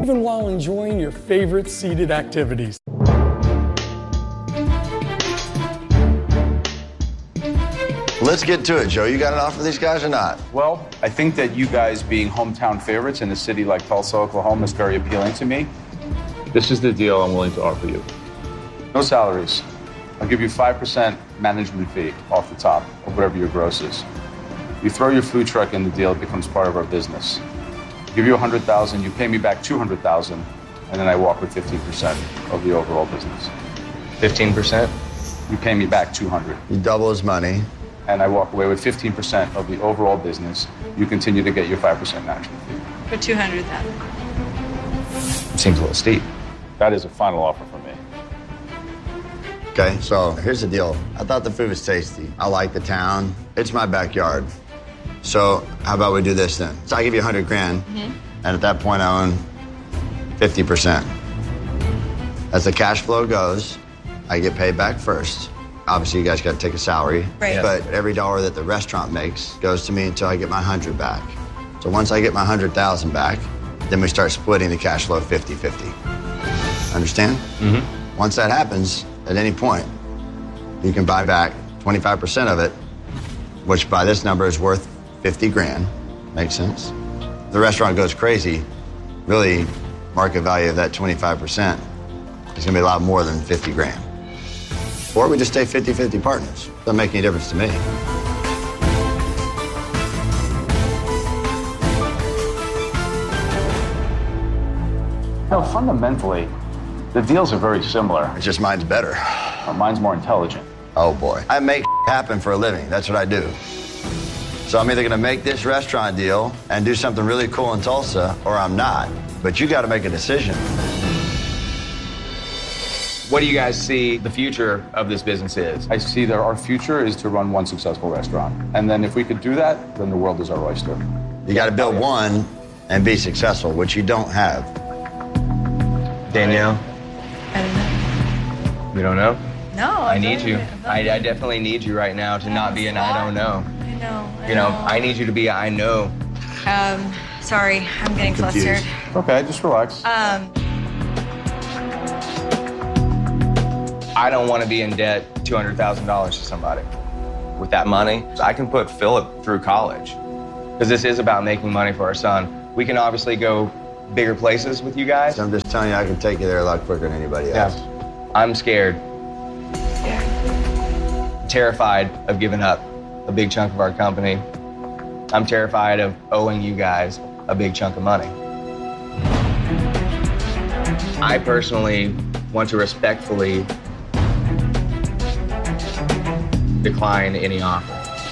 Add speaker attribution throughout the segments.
Speaker 1: even while enjoying your favorite seated activities.
Speaker 2: Let's get to it, Joe. You got an offer for these guys or not?
Speaker 3: Well, I think that you guys being hometown favorites in a city like Tulsa, Oklahoma is very appealing to me.
Speaker 4: This is the deal I'm willing to offer you.
Speaker 3: No salaries. I'll give you 5% management fee off the top of whatever your gross is. You throw your food truck in the deal, it becomes part of our business. Give you $100,000, you pay me back $200,000, and then I walk with 15% of the overall business.
Speaker 5: 15%?
Speaker 3: You pay me back $200,000.
Speaker 2: You double his money.
Speaker 3: And I walk away with 15% of the overall business. You continue to get your 5% management fee.
Speaker 6: For $200,000.
Speaker 5: Seems a little steep.
Speaker 3: That is a final offer for me.
Speaker 2: Okay, so here's the deal. I thought the food was tasty. I like the town. It's my backyard. So how about we do this then? So I give you $100,000, and at that point I own 50%. As the cash flow goes, I get paid back first. Obviously, you guys got to take a salary.
Speaker 6: Right.
Speaker 2: But every dollar that the restaurant makes goes to me until I get my 100 back. So once I get my 100,000 back, then we start splitting the cash flow 50-50. Understand?
Speaker 5: Mm-hmm.
Speaker 2: Once that happens, at any point, you can buy back 25% of it, which by this number is worth $50,000. Makes sense? The restaurant goes crazy. Really, market value of that 25% is gonna be a lot more than $50,000. Or we just stay 50-50 partners. Doesn't make any difference to me.
Speaker 3: No, fundamentally, the deals are very similar.
Speaker 2: It's just mine's better.
Speaker 3: Mine's more intelligent.
Speaker 2: Oh boy. I make happen for a living. That's what I do. So I'm either gonna make this restaurant deal and do something really cool in Tulsa, or I'm not. But you gotta make a decision.
Speaker 5: What do you guys see the future of this business is?
Speaker 3: I see that our future is to run one successful restaurant. And then if we could do that, then the world is our oyster.
Speaker 2: You gotta build one and be successful, which you don't have.
Speaker 5: Danielle?
Speaker 6: I don't know.
Speaker 5: You don't know?
Speaker 6: No.
Speaker 5: I need you. I definitely need you right now to not be an I don't know.
Speaker 6: I know.
Speaker 5: You know, I need you to be a I know.
Speaker 6: Sorry, I'm getting
Speaker 2: Confused.
Speaker 6: flustered.
Speaker 3: Okay, just relax.
Speaker 5: I don't want to be in debt $200,000 to somebody. With that money, I can put Philip through college. Because this is about making money for our son. We can obviously go bigger places with you guys.
Speaker 2: So I'm just telling you, I can take you there a lot quicker than anybody else.
Speaker 5: Yeah. I'm scared. Terrified of giving up a big chunk of our company. I'm terrified of owing you guys a big chunk of money. I personally want to respectfully decline any offer.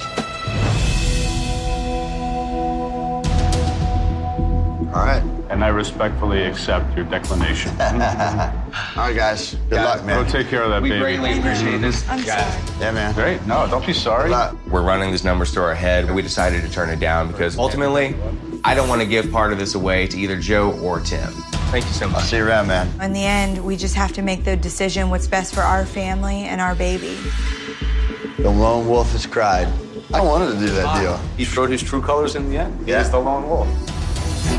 Speaker 2: All right.
Speaker 4: And I respectfully accept your declination.
Speaker 2: All right, guys. Good luck, man.
Speaker 4: Go take care of that
Speaker 5: We
Speaker 4: baby.
Speaker 5: greatly appreciate this,
Speaker 6: I'm
Speaker 5: guys.
Speaker 6: sorry.
Speaker 2: Yeah, man.
Speaker 3: Great. No, don't be sorry.
Speaker 2: Good luck.
Speaker 5: We're running these numbers through our head. We decided to turn it down because ultimately, I don't want to give part of this away to either Joe or Tim. Thank you so much.
Speaker 2: See you around, man.
Speaker 6: In the end, we just have to make the decision what's best for our family and our baby.
Speaker 2: The lone wolf has cried. I wanted to do that deal.
Speaker 3: He showed his true colors in the end. He
Speaker 2: Yeah.
Speaker 3: was the lone wolf.